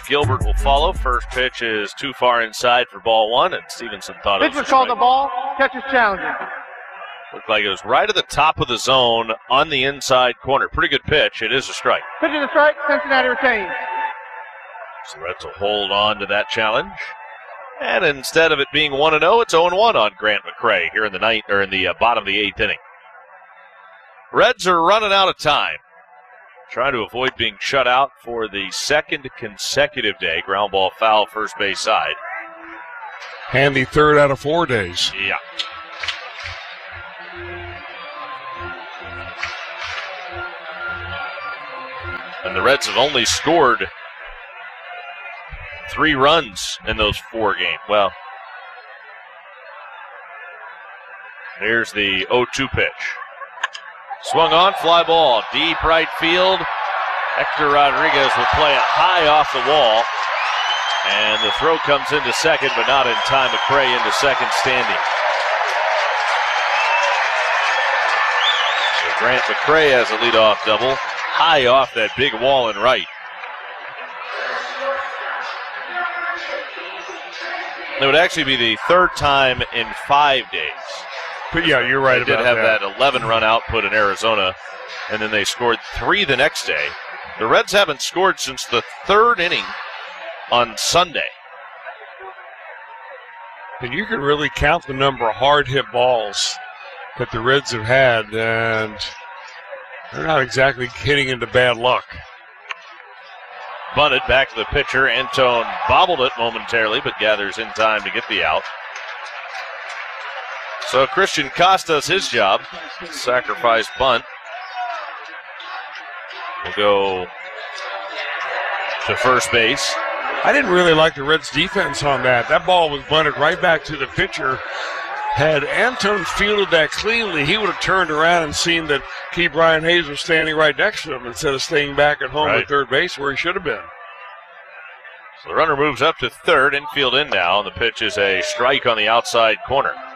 Gilbert will follow. First pitch is too far inside for ball one, and Stevenson thought it was called the ball. Catches challenger. Looked like it was right at the top of the zone on the inside corner. Pretty good pitch. It is a strike. Pitch is a strike. Cincinnati retains. So the Reds will hold on to that challenge. And instead of it being 1-0, it's 0-1 on Grant McCray here in the bottom of the eighth inning. Reds are running out of time. Trying to avoid being shut out for the second consecutive day. Ground ball foul, first base side. Handy third out of 4 days. Yeah. And the Reds have only scored 3 runs in those 4 games. Well, here's the 0-2 pitch. Swung on, fly ball, deep right field. Hector Rodriguez will play it high off the wall. And the throw comes into second, but not in time. McCray into second standing. So Grant McCray has a leadoff double, high off that big wall in right. It would actually be the third time in 5 days. But yeah, you're right they about that. They did have that 11-run output in Arizona, and then they scored 3 the next day. The Reds haven't scored since the 3rd inning on Sunday. And you can really count the number of hard-hit balls that the Reds have had, and they're not exactly hitting into bad luck. Bunted back to the pitcher. Antone bobbled it momentarily, but gathers in time to get the out. So Christian Koss does his job. Sacrifice bunt. We'll go to first base. I didn't really like the Reds' defense on that. That ball was bunted right back to the pitcher. Had Antone fielded that cleanly, he would have turned around and seen that Key Brian Hayes was standing right next to him instead of staying back at home at third base where he should have been. So the runner moves up to third, infield in now, and the pitch is a strike on the outside corner.